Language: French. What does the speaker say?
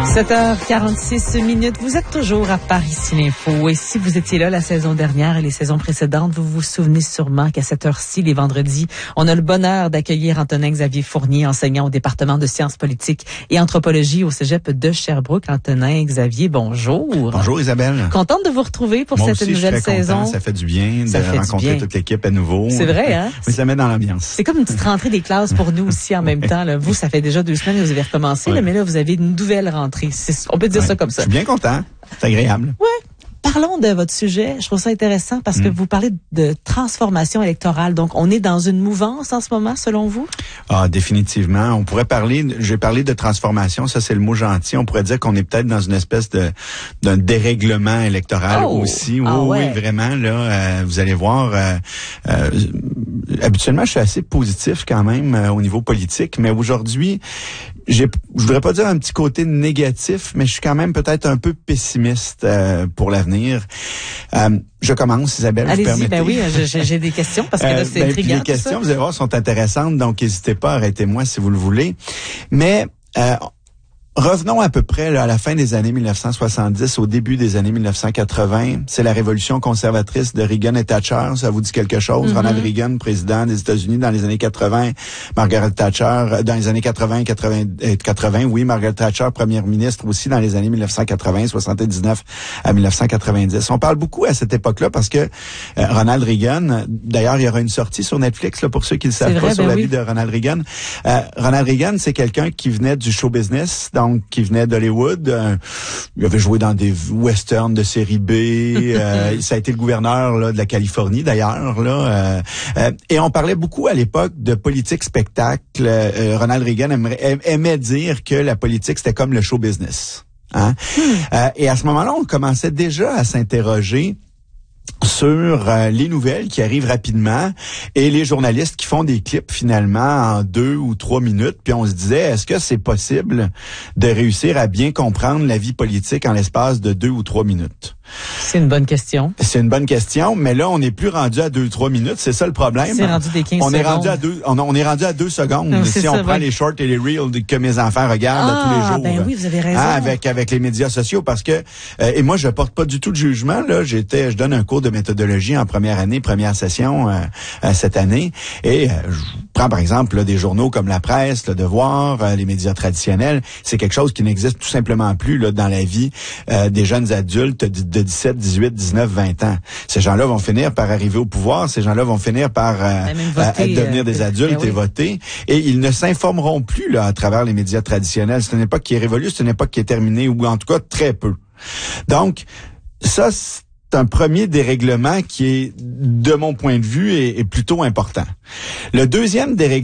7h46. Vous êtes toujours à Paris L'info. Et si vous étiez là la saison dernière et les saisons précédentes, vous vous souvenez sûrement qu'à cette heure-ci, les vendredis, on a le bonheur d'accueillir Antonin-Xavier Fournier, enseignant au département de sciences politiques et anthropologie au cégep de Sherbrooke. Antonin-Xavier, bonjour. Bonjour Isabelle. Contente de vous retrouver pour Moi cette aussi, nouvelle je suis très saison. content. Ça fait du bien de rencontrer toute l'équipe à nouveau. C'est vrai, hein? Oui, ça met dans l'ambiance. C'est comme une petite rentrée des classes pour nous aussi en même temps. Là. Vous, ça fait déjà 2 semaines que vous avez recommencé, là, mais là, vous avez une nouvelle rentrée. On peut dire ça comme ça. Je suis bien content. C'est agréable. Ouais. Parlons de votre sujet. Je trouve ça intéressant parce que vous parlez de transformation électorale. Donc, on est dans une mouvance en ce moment, selon vous? Ah, définitivement. On pourrait parler, j'ai parlé de transformation, ça c'est le mot gentil. On pourrait dire qu'on est peut-être dans une espèce d'un dérèglement électoral aussi. Oui, vraiment, là, vous allez voir, habituellement, je suis assez positif quand même au niveau politique, mais aujourd'hui, je voudrais pas dire un petit côté négatif, mais je suis quand même peut-être un peu pessimiste pour l'avenir. Je commence, Isabelle, vous permettez? Ben oui, j'ai des questions parce que là, c'est intriguant. Les questions, vous allez voir, sont intéressantes, donc n'hésitez pas, arrêtez-moi si vous le voulez. Mais revenons à peu près là, à la fin des années 1970, au début des années 1980. C'est la révolution conservatrice de Reagan et Thatcher. Ça vous dit quelque chose? Ronald Reagan, président des États-Unis dans les années 80. Margaret Thatcher, dans les années 80, oui, Margaret Thatcher, première ministre aussi dans les années 1980, 79 à 1990. On parle beaucoup à cette époque-là parce que Ronald Reagan, d'ailleurs, il y aura une sortie sur Netflix là, pour ceux qui ne le savent pas sur la vie de Ronald Reagan. Ronald Reagan, c'est quelqu'un qui venait du show business, donc qui venait d'Hollywood. Il avait joué dans des westerns de série B. Ça a été le gouverneur là, de la Californie d'ailleurs. Là, et on parlait beaucoup à l'époque de politique spectacle. Ronald Reagan aimait dire que la politique c'était comme le show business. Hein? Et à ce moment-là, on commençait déjà à s'interroger sur les nouvelles qui arrivent rapidement et les journalistes qui font des clips finalement en 2 ou 3 minutes. Puis on se disait, est-ce que c'est possible de réussir à bien comprendre la vie politique en l'espace de 2 ou 3 minutes? C'est une bonne question. C'est une bonne question, mais là, on n'est plus rendu à 2 ou 3 minutes. C'est ça le problème. C'est rendu des 15 on secondes. On est rendu à 2 secondes. Non, si on prend les shorts et les reels que mes enfants regardent tous les jours. Ben oui, vous avez raison. Avec les médias sociaux, parce que, et moi, je porte pas du tout de jugement, là. Je donne un cours de méthodologie en première année, première session, cette année. Et, je prends par exemple, là, des journaux comme La Presse, Le Devoir, les médias traditionnels. C'est quelque chose qui n'existe tout simplement plus, là, dans la vie, des jeunes adultes de 17, 18, 19, 20 ans. Ces gens-là vont finir par arriver au pouvoir. Ces gens-là vont finir par devenir des adultes et voter. Et ils ne s'informeront plus là à travers les médias traditionnels. C'est une époque qui est révolue, c'est une époque qui est terminée, ou en tout cas très peu. Donc, ça, c'est un premier dérèglement qui est, de mon point de vue, est plutôt important. Le deuxième dérèglement,